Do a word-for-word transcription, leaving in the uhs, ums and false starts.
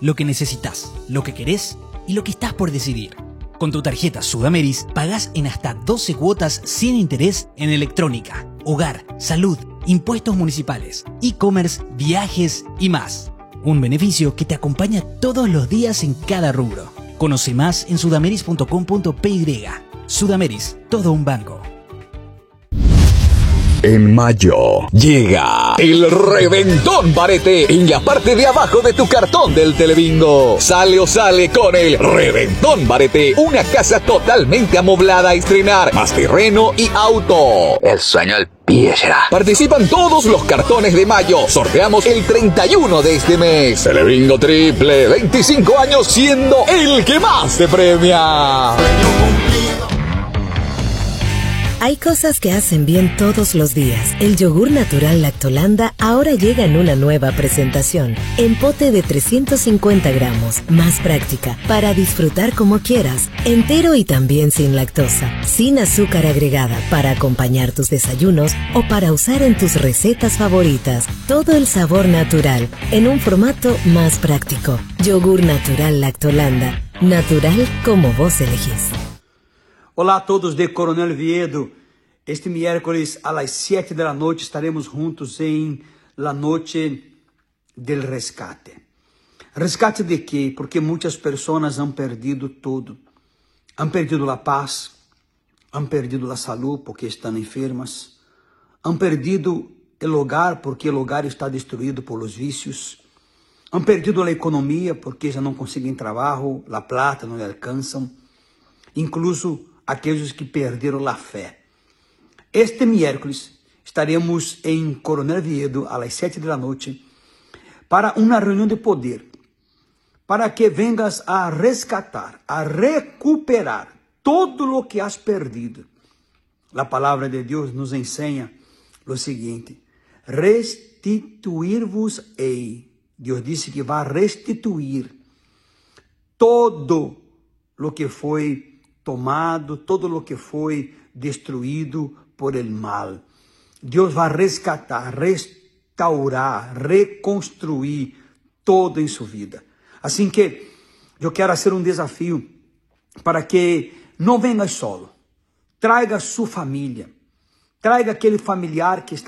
lo que necesitas, lo que querés y lo que estás por decidir. Con tu tarjeta Sudameris pagás en hasta doce cuotas sin interés en electrónica, hogar, salud, impuestos municipales, e-commerce, viajes y más. Un beneficio que te acompaña todos los días en cada rubro. Conoce más en sudameris punto com punto pe y. Sudameris, todo un banco. En mayo llega el Reventón Barete en la parte de abajo de tu cartón del Telebingo. Sale o sale con el Reventón Barete, una casa totalmente amoblada a estrenar, más terreno y auto. El sueño al pie será. Participan todos los cartones de mayo. Sorteamos el treinta y uno de este mes. Telebingo Triple, veinticinco años siendo el que más te premia. Hay cosas que hacen bien todos los días. El yogur natural Lactolanda ahora llega en una nueva presentación. En pote de trescientos cincuenta gramos. Más práctica, para disfrutar como quieras. Entero y también sin lactosa. Sin azúcar agregada, para acompañar tus desayunos o para usar en tus recetas favoritas. Todo el sabor natural, en un formato más práctico. Yogur natural Lactolanda. Natural como vos elegís. Olá a todos de Coronel Viedo. Este miércoles a las siete de la noche estaremos juntos en la noche del rescate. ¿Rescate de qué? Porque muchas personas han perdido todo. Han perdido la paz, han perdido la salud porque están enfermas, han perdido el hogar porque el hogar está destruido por los vicios, han perdido la economía porque ya no consiguen trabajo, la plata no le alcanzan, incluso aqueles que perderam a fé. Este miércoles estaremos em Coronel Viedo a las sete da noite para uma reunião de poder, para que vengas a rescatar, a recuperar todo lo que has perdido. A palavra de Deus nos ensina o seguinte: restituir-vos-ei. Deus disse que vai restituir todo lo que foi tomado, todo lo que foi destruído por el mal. Deus vai resgatar, restaurar, reconstruir todo em sua vida. Assim que eu quero fazer um desafio para que não vengas solo. Traga sua família. Traga aquele familiar que está